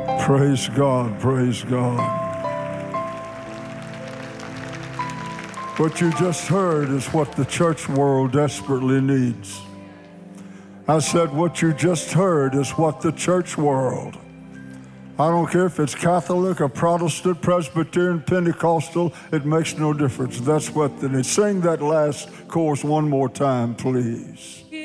Praise God, praise God. What you just heard is what the church world desperately needs. I said what you just heard is what the church world, I don't care if it's Catholic or Protestant, Presbyterian, Pentecostal, it makes no difference. That's what they need. Sing that last chorus one more time, please.